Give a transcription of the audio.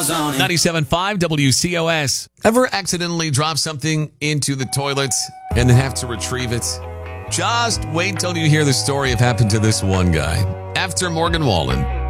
was on it. 97.5 WCOS. Ever accidentally drop something into the toilet and then have to retrieve it? Just wait till you hear the story of happened to this one guy. After Morgan Wallen.